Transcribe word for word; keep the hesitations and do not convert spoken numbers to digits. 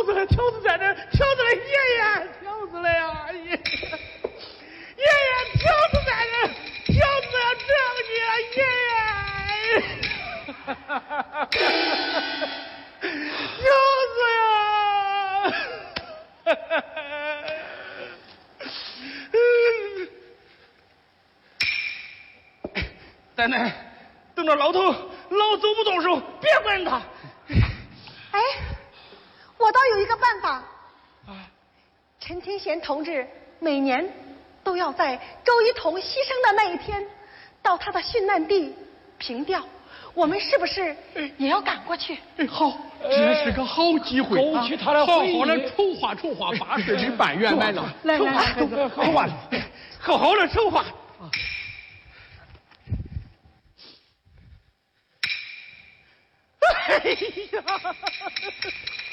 子了，条子在这儿，条子了，爷爷，条子了呀，爷爷，爷爷，条子在这儿，条子要正你了，爷爷，条子呀，奶奶，等着老头老走不动手，别管他。 哎，我倒有一个办法。啊，陈清贤同志每年都要在周一彤牺牲的那一天，到他的殉难地凭吊。我们是不是也要赶过去？ 哎，好，这是个好机会， 勾起他的好回忆， 好的筹划筹划，把事情办圆满了。 来来来， 好吧，好好的筹划。哎呀！